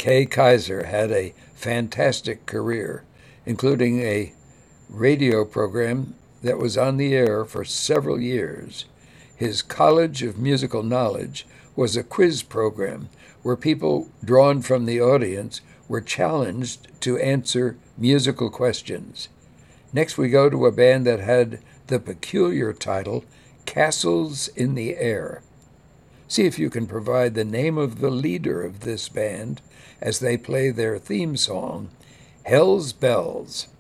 Kay Kaiser had a fantastic career, including a radio program that was on the air for several years. His College of Musical Knowledge was a quiz program where people drawn from the audience were challenged to answer musical questions. Next, we go to a band that had the peculiar title Castles in the Air. See if you can provide the name of the leader of this band as they play their theme song, Hell's Bells.